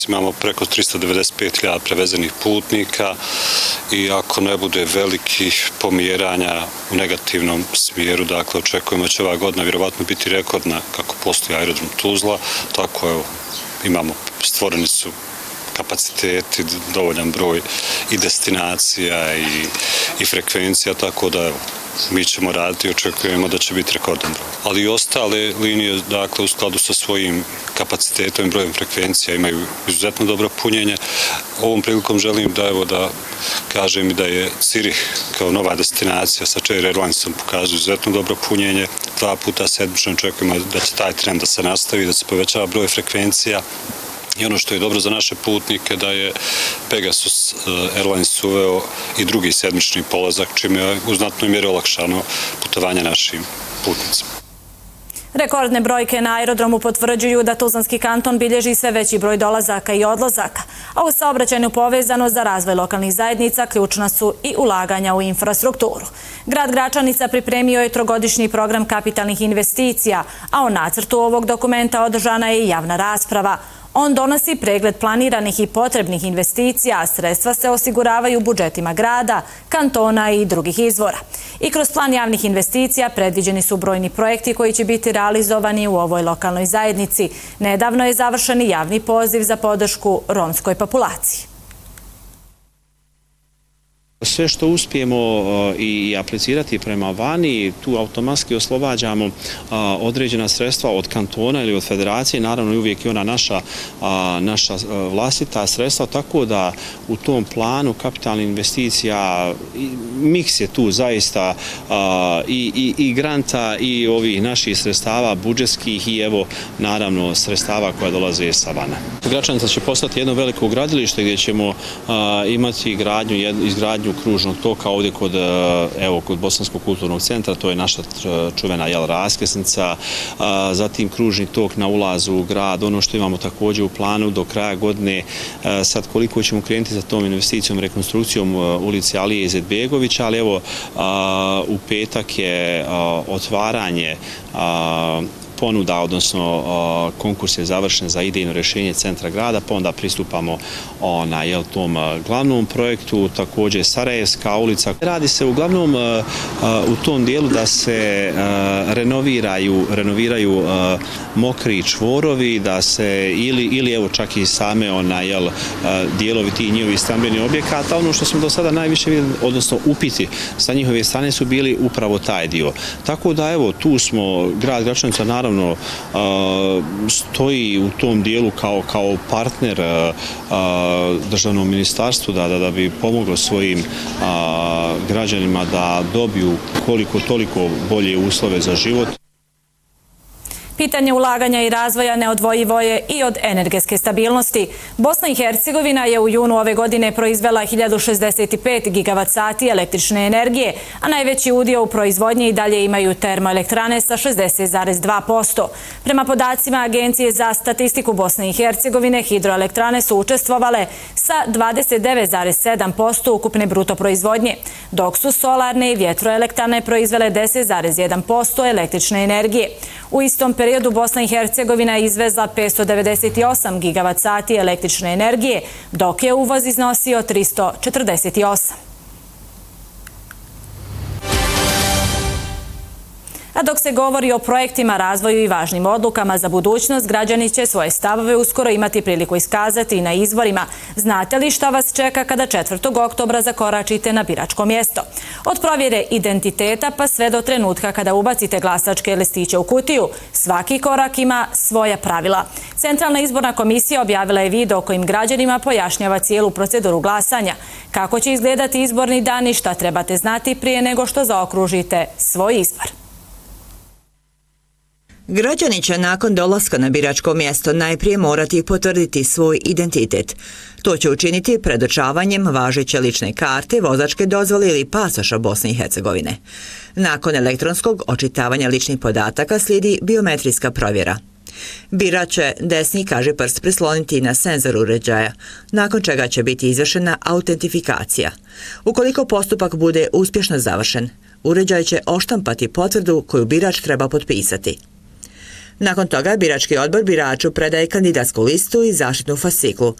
Imamo preko 395.000 prevezenih putnika i ako ne bude velikih pomjeranja u negativnom smjeru, dakle očekujemo da će ova godina vjerovatno biti rekordna kako postoji aerodrom Tuzla, tako evo stvoreni su kapaciteti, dovoljan broj i destinacija i frekvencija, tako da evo, mi ćemo raditi i očekujemo da će biti rekordan broj. Ali i ostale linije, dakle, u skladu sa svojim kapacitetom i brojem frekvencija imaju izuzetno dobro punjenje. Ovom prilikom želim da kažem i da je Cirih kao nova destinacija sa Čer Airlinesom pokazuje izuzetno dobro punjenje. 2 puta sedmično očekujemo da će taj trend da se nastavi, da se povećava broj frekvencija. I ono što je dobro za naše putnike da je Pegasus Airlines uveo i drugi sedmični polazak, čime je u znatnoj mjeri olakšano putovanje našim putnicima. Rekordne brojke na aerodromu potvrđuju da Tuzlanski kanton bilježi sve veći broj dolazaka i odlazaka, a u saobraćajnu povezanost za razvoj lokalnih zajednica ključna su i ulaganja u infrastrukturu. Grad Gračanica pripremio je 3-godišnji program kapitalnih investicija, a o nacrtu ovog dokumenta održana je i javna rasprava. On donosi pregled planiranih i potrebnih investicija, a sredstva se osiguravaju u budžetima grada, kantona i drugih izvora. I kroz plan javnih investicija predviđeni su brojni projekti koji će biti realizovani u ovoj lokalnoj zajednici. Nedavno je završen i javni poziv za podršku romskoj populaciji. Sve što uspijemo i aplicirati prema vani, tu automatski oslobađamo određena sredstva od kantona ili od federacije, naravno i uvijek i ona naša vlastita sredstva, tako da u tom planu kapitalnih investicija miks je tu zaista i granta i ovih naših sredstava budžetskih i evo naravno sredstava koja dolaze sa vana. Gračanica će postati jedno veliko gradilište gdje ćemo imati izgradnju kružnog toka ovdje kod Bosanskog kulturnog centra, to je naša čuvena raskrsnica, zatim kružni tok na ulazu u grad, ono što imamo također u planu do kraja godine, sad koliko ćemo krenuti za tom investicijom, rekonstrukcijom ulice Alije Izetbegovića, ali evo u petak je otvaranje ponuda, odnosno konkurs je završen za idejno rješenje centra grada, pa onda pristupamo tom glavnom projektu, također Sarajevska ulica. Radi se uglavnom u tom dijelu da se renoviraju mokri čvorovi, da se ili evo čak i same dijelovi tih njihovih stambenih objekata. Ono što smo do sada najviše vidjeli, odnosno upiti sa njihove strane su bili upravo taj dio. Tako da evo tu smo, grad Gračanica naravno stoji u tom dijelu kao partner državnom ministarstvu da bi pomoglo svojim građanima da dobiju koliko toliko bolje uslove za život. Pitanje ulaganja i razvoja neodvojivo je i od energetske stabilnosti. Bosna i Hercegovina je u junu ove godine proizvela 1065 gigavat-sati električne energije, a najveći udio u proizvodnji i dalje imaju termoelektrane sa 60,2%. Prema podacima Agencije za statistiku Bosne i Hercegovine, hidroelektrane su učestvovale sa 29,7% ukupne bruto proizvodnje, dok su solarne i vjetroelektrane proizvele 10,1% električne energije. U istom periodu Bosna i Hercegovina je izvezla 598 gigavat-sati električne energije, dok je uvoz iznosio 348. A dok se govori o projektima, razvoju i važnim odlukama za budućnost, građani će svoje stavove uskoro imati priliku iskazati i na izborima. Znate li šta vas čeka kada 4. oktobra zakoračite na biračko mjesto? Od provjere identiteta pa sve do trenutka kada ubacite glasačke listiće u kutiju, svaki korak ima svoja pravila. Centralna izborna komisija objavila je video kojim građanima pojašnjava cijelu proceduru glasanja. Kako će izgledati izborni dan i šta trebate znati prije nego što zaokružite svoj izbor. Građani će nakon dolaska na biračko mjesto najprije morati potvrditi svoj identitet. To će učiniti predočavanjem važeće lične karte, vozačke dozvole ili pasoša Bosne i Hercegovine. Nakon elektronskog očitavanja ličnih podataka slijedi biometrijska provjera. Birač će desni kažiprst prisloniti na senzor uređaja, nakon čega će biti izvršena autentifikacija. Ukoliko postupak bude uspješno završen, uređaj će oštampati potvrdu koju birač treba potpisati. Nakon toga birački odbor biraču predaje kandidatsku listu i zaštitnu fasciklu.